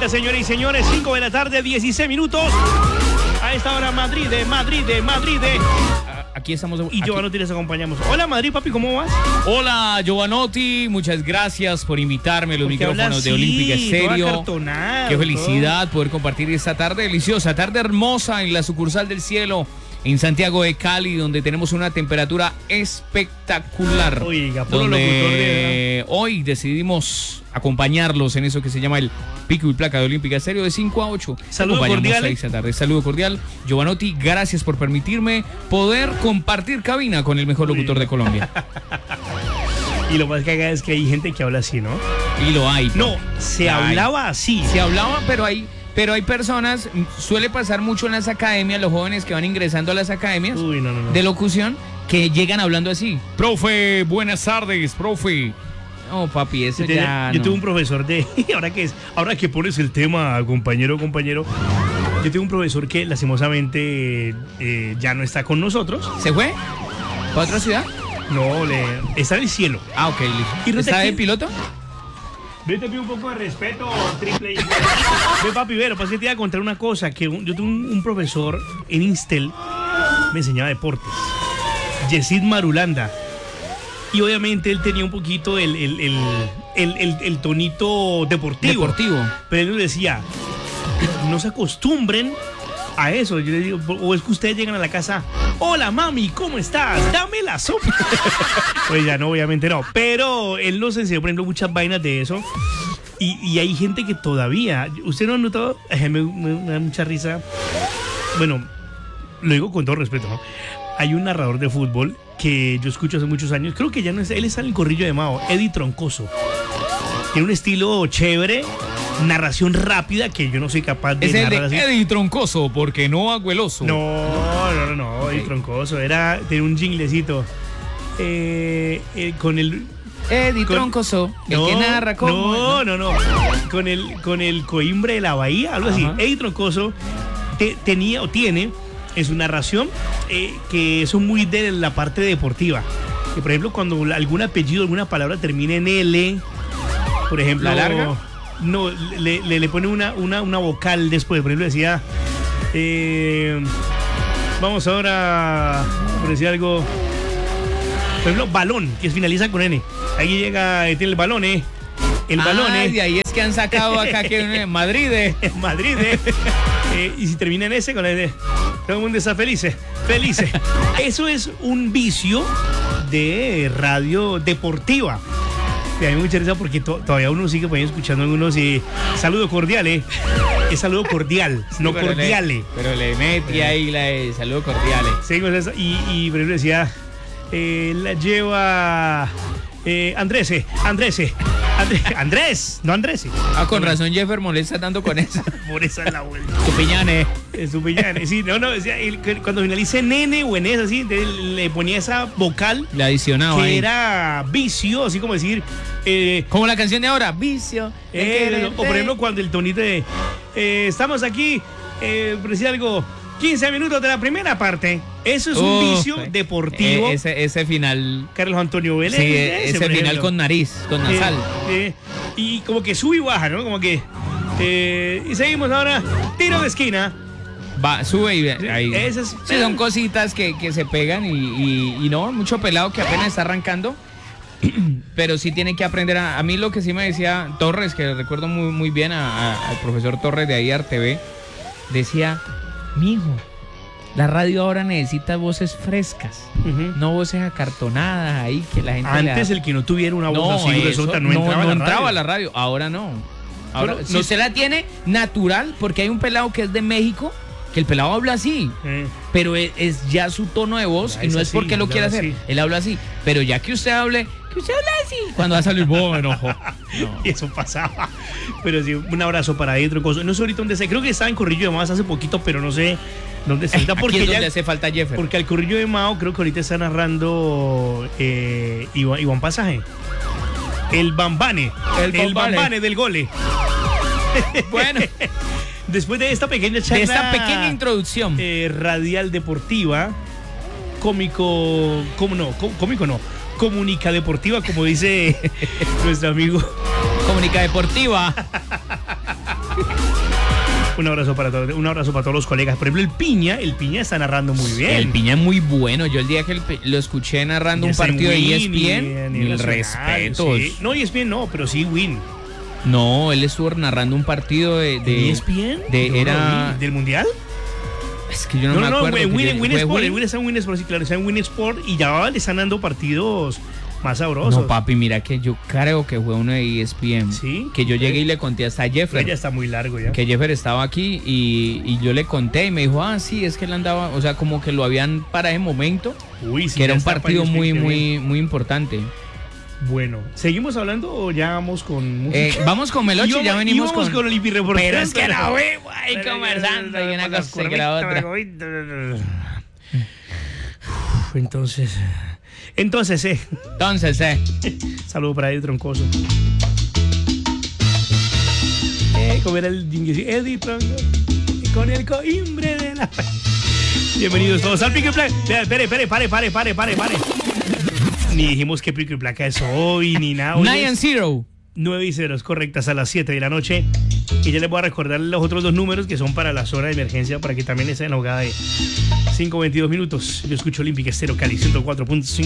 Exactamente, señores y señores, 5 de la tarde, 16 minutos. A esta hora Madrid. Aquí estamos. Y Giovanotti les acompañamos. Hola Madrid, papi, ¿cómo vas? Hola Giovanotti, muchas gracias por invitarme a los micrófonos de Olímpica Estéreo. Qué felicidad poder compartir esta tarde deliciosa, tarde hermosa en la sucursal del cielo en Santiago de Cali, donde tenemos una temperatura espectacular. Oiga, puro locutor de... Hoy decidimos acompañarlos en eso que se llama el pico y placa de Olímpica Estéreo de 5 a 8. Saludo cordial. Esta tarde. Saludo cordial. Giovanotti, gracias por permitirme poder compartir cabina con el mejor locutor de Colombia. Y lo más cagado es que hay gente que habla así, ¿no? Y lo hay. No, se hablaba así. Se hablaba, pero hay personas, suele pasar mucho en las academias, los jóvenes que van ingresando a las academias de locución, que llegan hablando así. Profe, buenas tardes, profe. No, papi, eso yo tuve un profesor ahora que pones el tema, compañero, yo tuve un profesor que lastimosamente ya no está con nosotros. ¿Se fue? ¿Para otra ciudad? No, está en el cielo. Ah, ok, listo. ¿Está de piloto? Vete, pido un poco de respeto, triple. Ve, papi, pero pues que te iba a contar una cosa, que yo tuve un profesor en Instel, me enseñaba deportes, Yesid Marulanda, y obviamente él tenía un poquito el tonito deportivo. Pero él nos decía, no se acostumbren a eso. Yo le digo, o es que ustedes llegan a la casa, hola mami, ¿cómo estás? Dame la sopa. Pues ya no, obviamente no. Pero él nos enseñó, por ejemplo, muchas vainas de eso. Y hay gente que todavía, ¿usted no ha notado? Me da mucha risa. Bueno, lo digo con todo respeto, ¿no? Hay un narrador de fútbol que yo escucho hace muchos años, creo que ya no es, él está en el Corrillo de Mao, Eddie Troncoso. Tiene un estilo chévere, narración rápida que yo no soy capaz de narrar así. Eddie Troncoso, porque no agüeloso. No, Eddie Troncoso, tenía un jinglecito con el... Eddie Troncoso, el que narra como... No, con el Coimbre de la Bahía, algo así. Eddie Troncoso tiene en su narración que son muy de la parte deportiva. Que por ejemplo, cuando algún apellido, alguna palabra termina en L, por ejemplo... ¿La larga? No, le pone una vocal después. Por ejemplo, decía... vamos ahora por decir algo. Por ejemplo, balón, que finaliza con N. Ahí tiene el balón, El balón, de ahí es que han sacado acá que Madrid, Madrid, y si termina en S, con N, todo el mundo está feliz. Eso es un vicio de radio deportiva. Y a mí me mucha risa porque todavía uno sigue escuchando algunos saludo cordial, Es saludo cordial, sí, no cordiale. Pero le metí ahí la de saludo cordial. Sí, y por ejemplo decía, la lleva Andrés, no Andrés. Ah, con razón Jeffer molesta tanto con eso. Por esa es la vuelta. Estupiñane. Sí, decía, cuando finalice en N o en S, así, le ponía esa vocal. Le adicionaba que ahí. Era vicio, así como decir... como la canción de ahora, vicio. O por ejemplo, cuando el tonito de... estamos aquí, por decir algo... 15 minutos de la primera parte. Eso es un vicio deportivo. Ese final. Carlos Antonio Vélez. Sí, ese final con nariz, con nasal. Y como que sube y baja, ¿no? Como que... y seguimos ahora. Tiro de esquina. Va, sube y ahí. Sí, son cositas que se pegan y no, mucho pelado que apenas está arrancando. Pero sí tiene que aprender. A mí lo que sí me decía Torres, que recuerdo muy bien al profesor Torres de ahí RTV, decía... Mijo, la radio ahora necesita voces frescas, no voces acartonadas ahí que la gente... Antes el que no tuviera una voz así gruesota no entraba a la radio. Ahora no. Ahora, si usted la tiene natural, porque hay un pelado que es de México, que el pelado habla así, pero es ya su tono de voz y no es porque lo quiera hacer. Él habla así, pero ya que usted hable... así. Cuando va a salir bueno, ojo. No. Y eso pasaba. Pero sí, un abrazo para Eddie Troncoso. No sé ahorita dónde está. Creo que estaba en Corrillo de Mao hace poquito, pero no sé dónde está. Aquí es donde hace falta Jeffer. Porque al Corrillo de Mao creo que ahorita está narrando Iván Pasaje. El Bambane del Gole. Bueno. Después de esta pequeña charla. De esta pequeña introducción. Radial deportiva. Cómico. Cómico no. Comunica deportiva, como dice nuestro amigo. Comunica deportiva. Un abrazo para todos los colegas. Por ejemplo, el Piña está narrando muy bien. El Piña es muy bueno. Yo el día que lo escuché narrando un partido de ESPN, mil respetos. Sí. No, ESPN no, pero sí Win. No, él estuvo narrando un partido de ESPN. ¿Del Mundial? Es que yo no me acuerdo. Win está en Win Sport, sí, claro, está en Win Sport y ya le están dando partidos más sabrosos. No, papi, mira que yo creo que fue uno de ESPN. Sí. Que yo llegué y le conté hasta a Jeffer. Ya está muy largo ya. Que Jeffer estaba aquí y yo le conté y me dijo, sí, es que él andaba, o sea, como que lo habían para ese momento. Uy, sí, que era un partido muy importante. Bueno, ¿seguimos hablando o ya vamos con música? Vamos con Meloche y ya venimos con Olympi Reportero. Pero es que no vemos ahí conversando y una cosa se graba otra. Entonces, saludo para Eddie Troncoso. ¿Cómo era el jingle? Eddie Troncoso con el coimbre de la... Bienvenidos todos al Pico y Placa. Pare. Ni dijimos que Pico y Placa es hoy, ni nada. 9-0. 9-0, correctas a las 7 de la noche. Y ya les voy a recordar los otros dos números que son para la zona de emergencia, para que también estén en la jugada de 5:22 minutos. Yo escucho Olímpica Estéreo Cali 104.5.